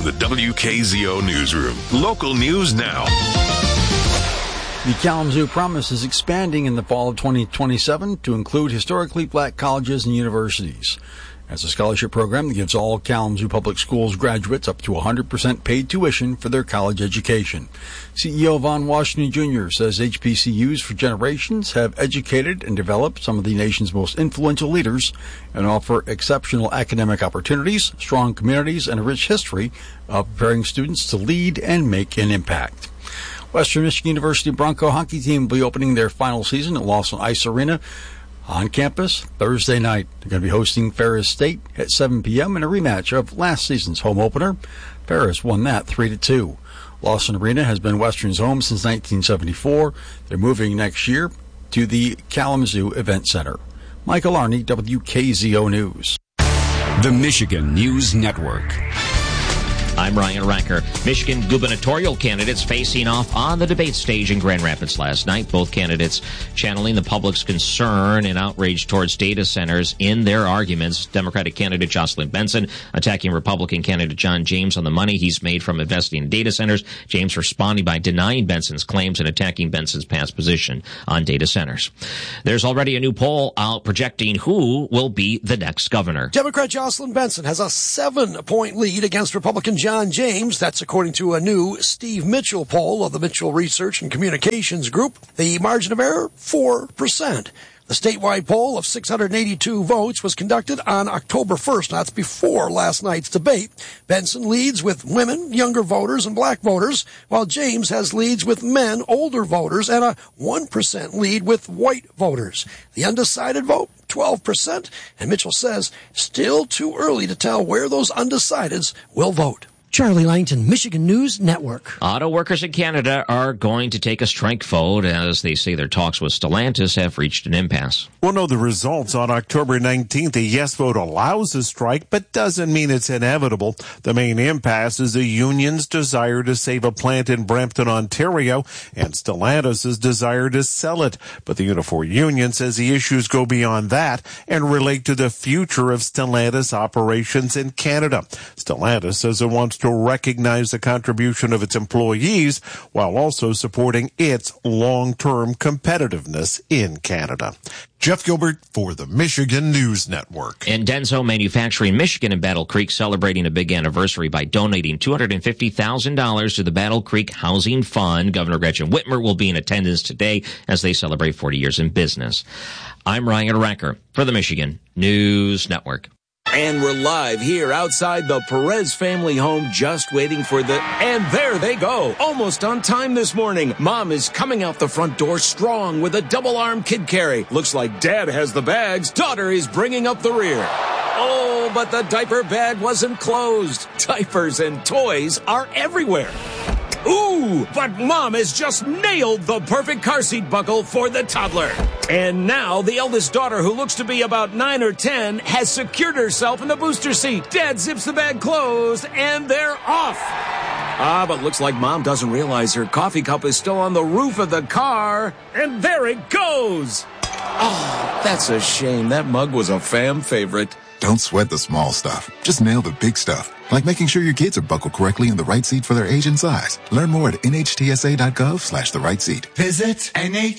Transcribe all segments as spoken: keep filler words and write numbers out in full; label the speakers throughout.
Speaker 1: the W K Z O Newsroom. Local news now.
Speaker 2: The Kalamazoo Promise is expanding in the fall of twenty twenty-seven to include historically black colleges and universities. As a scholarship program that gives all Kalamazoo Public Schools graduates up to one hundred percent paid tuition for their college education. C E O Vaughn Washington Junior says H B C Us for generations have educated and developed some of the nation's most influential leaders and offer exceptional academic opportunities, strong communities, and a rich history of preparing students to lead and make an impact. Western Michigan University Bronco hockey team will be opening their final season at Lawson Ice Arena on campus Thursday night. They're going to be hosting Ferris State at seven p.m. in a rematch of last season's home opener. Ferris won that three to two. Lawson Arena has been Western's home since nineteen seventy-four. They're moving next year to the Kalamazoo Event Center. Michael Arney, W K Z O News.
Speaker 3: The Michigan News Network.
Speaker 4: I'm Ryan Ranker. Michigan gubernatorial candidates facing off on the debate stage in Grand Rapids last night. Both candidates channeling the public's concern and outrage towards data centers in their arguments. Democratic candidate Jocelyn Benson attacking Republican candidate John James on the money he's made from investing in data centers. James responding by denying Benson's claims and attacking Benson's past position on data centers. There's already a new poll out projecting who will be the next governor.
Speaker 5: Democrat Jocelyn Benson has a seven-point lead against Republican John James. That's according to a new Steve Mitchell poll of the Mitchell Research and Communications Group. The margin of error, four percent. The statewide poll of six hundred eighty-two votes was conducted on October first. That's before last night's debate. Benson leads with women, younger voters, and black voters, while James has leads with men, older voters, and a one percent lead with white voters. The undecided vote, twelve percent, and Mitchell says still too early to tell where those undecideds will vote.
Speaker 6: Charlie Langton, Michigan News Network.
Speaker 4: Auto workers in Canada are going to take a strike vote as they say their talks with Stellantis have reached an impasse.
Speaker 7: We'll know the results on October nineteenth. A yes vote allows a strike, but doesn't mean it's inevitable. The main impasse is the union's desire to save a plant in Brampton, Ontario, and Stellantis' desire to sell it. But the Unifor Union says the issues go beyond that and relate to the future of Stellantis operations in Canada. Stellantis says it wants to recognize the contribution of its employees while also supporting its long-term competitiveness in Canada.
Speaker 8: Jeff Gilbert for the Michigan News Network.
Speaker 4: And Denso Manufacturing Michigan in Battle Creek celebrating a big anniversary by donating two hundred fifty thousand dollars to the Battle Creek Housing Fund. Governor Gretchen Whitmer will be in attendance today as they celebrate forty years in business. I'm Ryan Ranker for the Michigan News Network.
Speaker 9: And we're live here outside the Perez family home, just waiting for the... And there they go, almost on time this morning. Mom is coming out the front door strong with a double-arm kid carry. Looks like Dad has the bags. Daughter is bringing up the rear. Oh, but the diaper bag wasn't closed. Diapers and toys are everywhere. Ooh, but Mom has just nailed the perfect car seat buckle for the toddler. And now the eldest daughter, who looks to be about nine or ten, has secured herself in the booster seat. Dad zips the bag closed, and they're off. Ah, but looks like Mom doesn't realize her coffee cup is still on the roof of the car. And there it goes. Oh, that's a shame. That mug was a fam favorite.
Speaker 10: Don't sweat the small stuff. Just nail the big stuff. Like making sure your kids are buckled correctly in the right seat for their age and size. Learn more at nhtsa.gov slash the right seat.
Speaker 11: Visit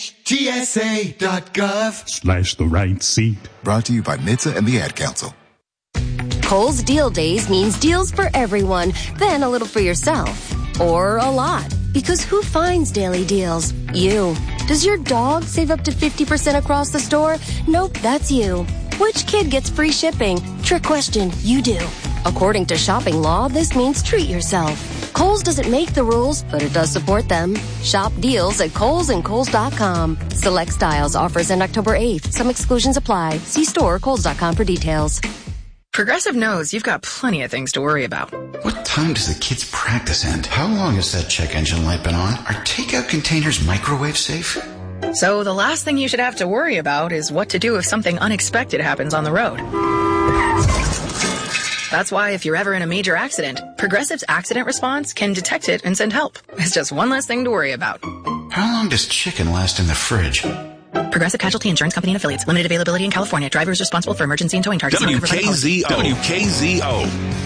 Speaker 11: nhtsa.gov
Speaker 12: slash the right seat.
Speaker 10: Brought to you by N H T S A and the Ad Council.
Speaker 13: Kohl's Deal Days means deals for everyone, then a little for yourself. Or a lot. Because who finds daily deals? You. Does your dog save up to fifty percent across the store? Nope, that's you. Which kid gets free shipping? Trick question, you do. According to shopping law, this means treat yourself. Kohl's doesn't make the rules, but it does support them. Shop deals at Kohl's and Kohl's dot com. Select styles offers end October eighth. Some exclusions apply. See store or Kohl's dot com for details.
Speaker 14: Progressive knows you've got plenty of things to worry about.
Speaker 15: What time does the kids' practice end? How long has that check engine light been on? Are takeout containers microwave safe?
Speaker 14: So the last thing you should have to worry about is what to do if something unexpected happens on the road. That's why if you're ever in a major accident, Progressive's accident response can detect it and send help. It's just one less thing to worry about.
Speaker 15: How long does chicken last in the fridge?
Speaker 14: Progressive Casualty Insurance Company and Affiliates. Limited availability in California. Driver is responsible for emergency and towing charges.
Speaker 1: W K Z O. W K Z O.